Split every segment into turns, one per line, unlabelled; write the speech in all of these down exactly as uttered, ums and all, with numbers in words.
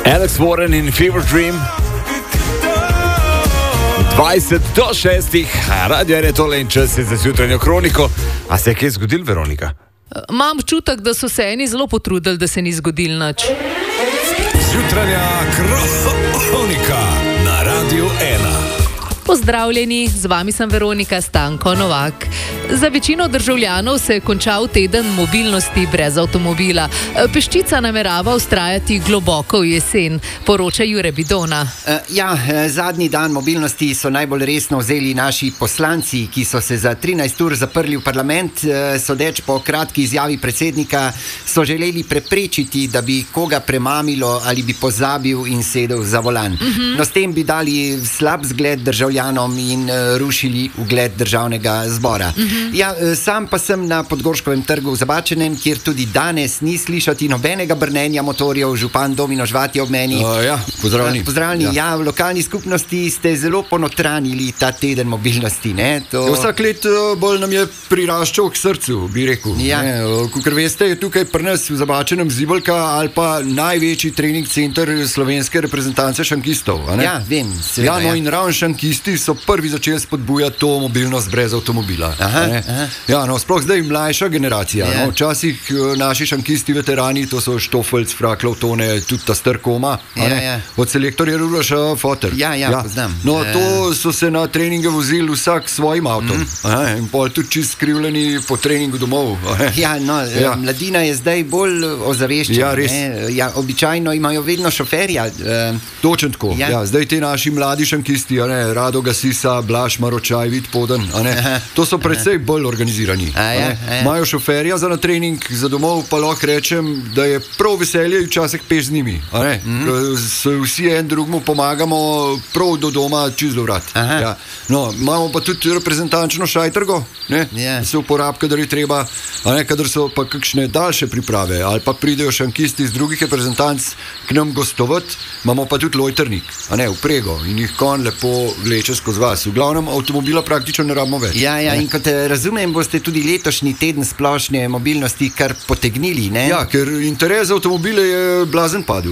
Alex Warren in Fever Dream. dvajset do šestih, radio je tole in čas je za jutranjo kroniko. A se je kaj zgodil, Veronika?
Imam občutek, da so se eni zelo potrudili, da se ni zgodil nič.
Jutranja kronika na Radiu ena.
Pozdravljeni, z vami sem Veronika Stanko Novak. Za večino državljanov se je končal teden mobilnosti brez avtomobila. Peščica namerava vztrajati globoko v jesen, poroča Jure Bidona.
Ja, zadnji dan mobilnosti so najbolj resno vzeli naši poslanci, ki so se za trinajst ur zaprli v parlament. Sodeč po kratki izjavi predsednika, so želeli preprečiti, da bi koga premamilo ali bi pozabil in sedel za volan. Uh-huh. No, s tem bi dali slab zgled državljanom in rušili ugled državnega zbora. Uh-huh. Ja, sam pa sem na Podgorškovem trgu v Zabačenem, kjer tudi danes ni slišati nobenega brnenja motorjev. Župan Domino Žvat je ob meni.
Uh, ja, pozdravljeni.
Pozdravljeni. Ja. Ja, v lokalni skupnosti ste zelo ponotranili ta teden mobilnosti, ne? To...
Ja, vsak let bolj nam je priraščal k srcu, bi rekel.
Ja.
Kakor veste, je tukaj pri nas v Zabačenem Zibolka ali pa največji trening center slovenske reprezentance šankistov. A ne?
Ja, vem. Seveda,
ja, no
ja.
In ravno šankisti so prvi začeli spodbujati to mobilnost brez avtomobila.
Aha.
Ja, no, sploh zdaj mlajša generacija.
Yeah.
No, včasih naši šankisti veterani, to so Štofelc, Fraklov, Tone, tudi ta Strkoma,
yeah, yeah.
od selektorja Ruroša Foter.
Ja, ja, ja. Poznam.
No, to so se na treninge vozili vsak s svojim avtom. Mm. Aha, in pol tudi čist skrivljeni po treningu domov.
Ja, no, ja. Mladina je zdaj bolj ozaveščena.
Ja, res.
Ja, običajno imajo vedno šoferja.
Točno tako.
Ja.
Ja, zdaj ti naši mladi šankisti, a ne, Rado Gasisa, Blaž Maročaj, Vid Poden, a ne, to so predvsej bolj organizirani. Imajo ja, šoferja za na trening, za domov pa lahko rečem, da je prav veselje včasih peš z njimi. Mm-hmm. Se vsi en drugmu pomagamo prav do doma čez do vrat. Ja. No, imamo pa tudi reprezentančno šajtrgo, ne? Yeah. Se uporab, kadar je treba, a ne, kadar so pa kakšne daljše priprave, ali pa pridejo šankisti iz drugih reprezentanc k nam gostovati, imamo pa tudi lojtrnik, a ne, vprego in jih konj lepo vleče skozi vas. V glavnem avtomobila praktično ne rabimo več.
Ja, ja, in kot razumem, boste tudi letošnji teden splošne mobilnosti kar potegnili, ne?
Ja, ker interes za avtomobile je blazen padel.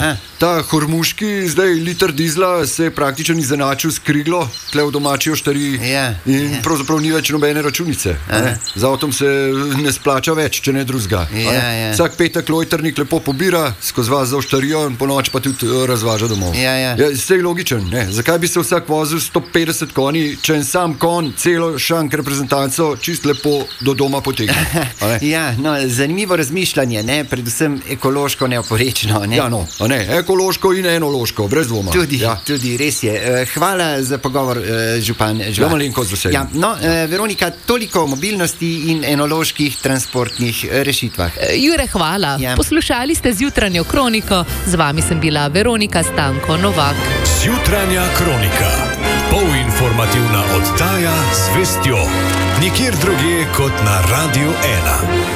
Ta hormuški, zdaj liter dizla se je praktično izenačil s kriglo, tle v domači oštariji
ja,
in
ja.
pravzaprav ni več nobene računice. Z avtom se ne splača več, če ne drugega.
Ja, ja.
Vsak petek lojtrnik lepo pobira skozi vas za oštarijo in po noč pa tudi razvaža domov.
Ja, ja.
Ja, sej logičen, ne? Zakaj bi se vsak vozil sto petdeset konji, če en sam kon celo šank reprezentanco čist lepo do doma potegne.
Ja, no, zanimivo razmišljanje, ne? Predvsem ekološko neoporečno. Ne?
Ja, no, a ne, ekološko in enološko, brez dvoma.
Tudi,
ja.
tudi, res je. Hvala za pogovor, župan Žvat.
Ja, malenko z veseljem.
Ja, no, Veronika, toliko o mobilnosti in enoloških transportnih rešitvah.
Jure, hvala. Ja. Poslušali ste zjutranjo kroniko, z vami sem bila Veronika Stanko Novak.
Zjutranja kronika. Polinformativna oddaja z vestjo. Nikjer drugje kot na Radiu ena.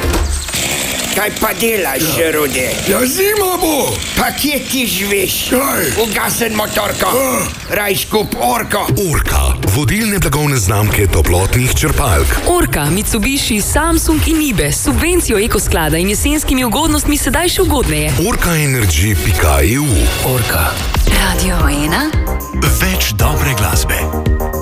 Kaj pa delaš, Rode?
Ja, zima bo!
Pa kje ti živiš?
Kaj?
Ugasen motorko,
Uh.
raj skup Orko.
Orka, vodilne blagovne znamke toplotnih črpalk.
Orka, Mitsubishi, Samsung in Nibe s subvencijo ekosklada in jesenskimi ugodnostmi sedaj še ugodneje.
orka energy pika e u.
Orka.
Radio ena.
Več dobre glasbe.